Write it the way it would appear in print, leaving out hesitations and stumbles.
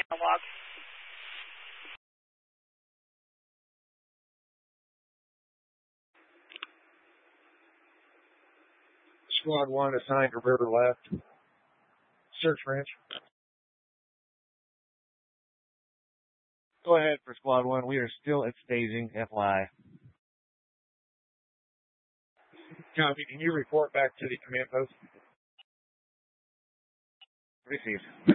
Log. Squad 1 assigned to River Left. Search Ranch. Go ahead for Squad 1. We are still at staging, FYI. Copy. Can you report back to the command post? Received.